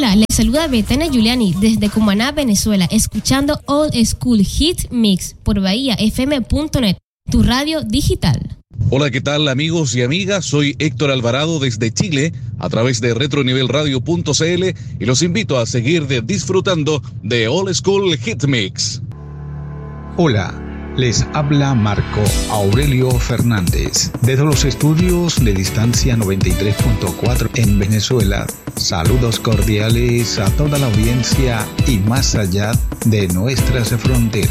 Hola, les saluda Betania Giuliani desde Cumaná, Venezuela, escuchando Old School Hit Mix por BahiaFM.net, tu radio digital. Hola, ¿qué tal amigos y amigas? Soy Héctor Alvarado desde Chile a través de retronivelradio.cl y los invito a seguir disfrutando de Old School Hit Mix. Hola, les habla Marco Aurelio Fernández desde los estudios de Distancia 93.4 en Venezuela. Saludos cordiales a toda la audiencia y más allá de nuestras fronteras.